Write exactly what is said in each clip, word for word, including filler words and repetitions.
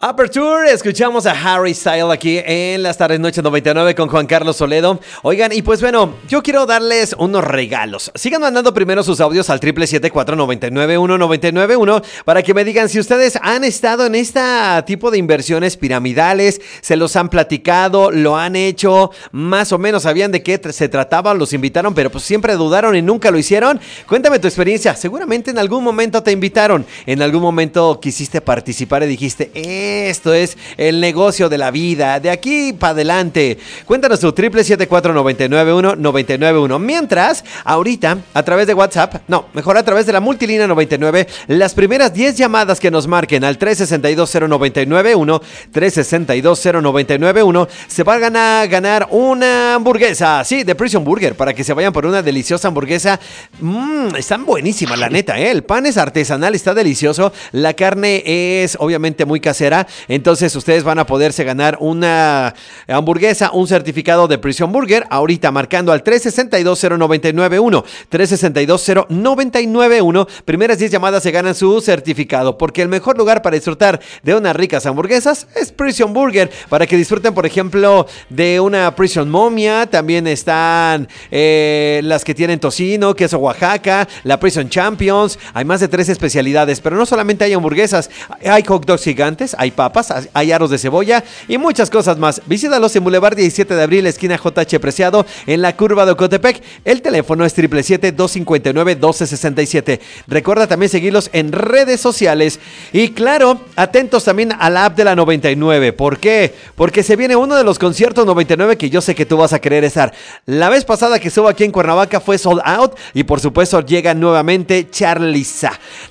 Aperture, escuchamos a Harry Styles aquí en las tardes noche noventa y nueve con Juan Carlos Soledo. Oigan, y pues bueno, yo quiero darles unos regalos. Sigan mandando primero sus audios al triple siete cuatro nueve nueve uno nueve nueve uno para que me digan si ustedes han estado en este tipo de inversiones piramidales, se los han platicado, lo han hecho, más o menos sabían de qué se trataba, los invitaron, pero pues siempre dudaron y nunca lo hicieron. Cuéntame tu experiencia, seguramente en algún momento te invitaron, en algún momento quisiste participar y dijiste, eh, esto es el negocio de la vida, de aquí para adelante. Cuéntanos tu triple siete cuatro nueve nueve uno nueve nueve uno. Mientras, ahorita, a través de WhatsApp, no, mejor a través de la multilínea noventa y nueve, las primeras diez llamadas que nos marquen al tres seis dos cero nueve nueve uno, tres seis dos cero nueve nueve uno, se van a ganar una hamburguesa, sí, de Prison Burger, para que se vayan por una deliciosa hamburguesa. Mmm, están buenísimas, la neta, ¿eh? El pan es artesanal, está delicioso, la carne es obviamente muy casera. Entonces ustedes van a poderse ganar una hamburguesa, un certificado de Prison Burger, ahorita marcando al tres seis dos cero nueve nueve uno, tres seis dos cero nueve nueve uno. Primeras diez llamadas se ganan su certificado, porque el mejor lugar para disfrutar de unas ricas hamburguesas es Prison Burger. Para que disfruten, por ejemplo, de una Prison Momia, también están eh, las que tienen tocino, queso Oaxaca, la Prison Champions. Hay más de tres especialidades, pero no solamente hay hamburguesas, hay hot dogs gigantes, hay papas, hay aros de cebolla y muchas cosas más. Visítalos en Boulevard diecisiete de abril, esquina J H Preciado, en la curva de Ocotepec. El teléfono es siete siete siete, dos cinco nueve, uno dos seis siete. Recuerda también seguirlos en redes sociales. Y claro, atentos también a la app de la noventa y nueve. ¿Por qué? Porque se viene uno de los conciertos noventa y nueve que yo sé que tú vas a querer estar. La vez pasada que estuvo aquí en Cuernavaca fue sold out y por supuesto llega nuevamente Charliza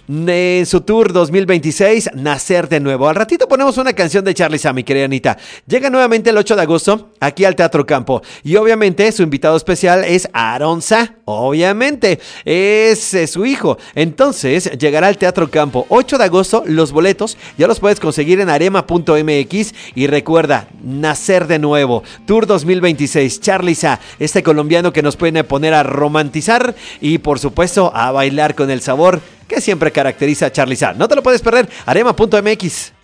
en su tour dos mil veintiséis, Nacer de Nuevo. Al ratito ponemos una canción de Charliza, mi querida Anita. Llega nuevamente el ocho de agosto aquí al Teatro Campo. Y obviamente su invitado especial es Aaron Sa. Obviamente, es, es su hijo. Entonces, llegará al Teatro Campo ocho de agosto. Los boletos ya los puedes conseguir en arema punto m x. Y recuerda, Nacer de Nuevo, Tour dos mil veintiséis. Charliza, este colombiano que nos puede poner a romantizar y por supuesto a bailar con el sabor que siempre caracteriza a Charliza. No te lo puedes perder, arema punto m x.